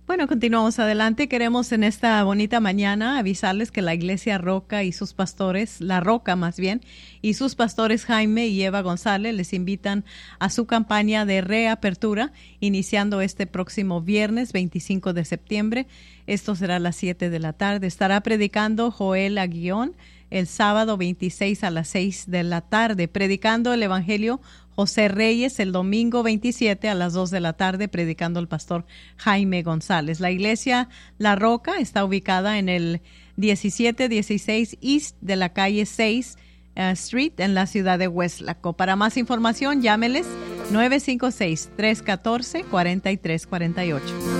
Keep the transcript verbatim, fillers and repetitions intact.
Bueno, continuamos adelante. Queremos en esta bonita mañana avisarles que la Iglesia Roca y sus pastores, La Roca más bien, y sus pastores Jaime y Eva González les invitan a su campaña de reapertura iniciando este próximo viernes veinticinco de septiembre. Esto será a las siete de la tarde. Estará predicando Joel Aguillón el sábado veintiséis a las seis de la tarde, predicando el Evangelio José Reyes el domingo veintisiete a las dos de la tarde, predicando el pastor Jaime González. La iglesia La Roca está ubicada en el diecisiete dieciséis East de la calle seis uh, Street en la ciudad de Westlaco. Para más información, llámeles nueve cinco seis, tres uno cuatro, cuatro tres cuatro ocho.